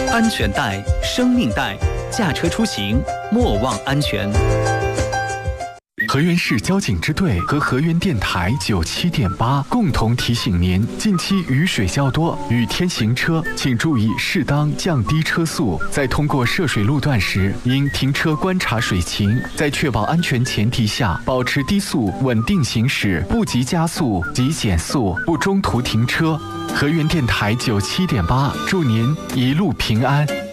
安全带，生命带，驾车出行莫忘安全。 河源市交警支队和河源电台97.8共同提醒您：近期雨水较多，雨天行车请注意适当降低车速。在通过涉水路段时，应停车观察水情，在确保安全前提下，保持低速稳定行驶，不急加速，急减速，不中途停车。河源电台97.8，祝您一路平安。